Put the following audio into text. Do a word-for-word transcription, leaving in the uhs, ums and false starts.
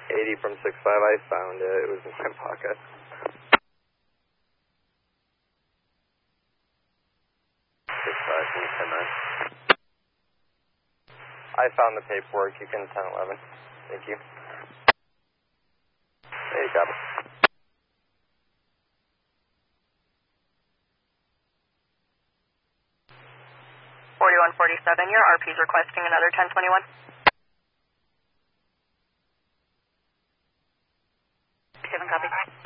eighty from six five, I found it. It was in my pocket. six five, can you come in? I found the paperwork. You can ten eleven. Thank you. Hey, got it. forty-one forty-seven, your R P's requesting another ten twenty-one. seven copy.